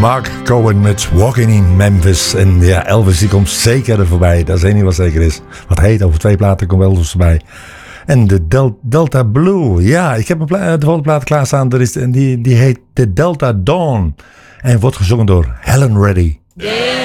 Mark Cohen met Walking in Memphis. En ja, Elvis die komt zeker er voorbij. Dat is één ding wat zeker is. Wat heet, over 2 platen komt Elvis erbij. En de Delta Blue. Ja, ik heb de volgende plaat klaarstaan. Die heet The Delta Dawn. En wordt gezongen door Helen Reddy.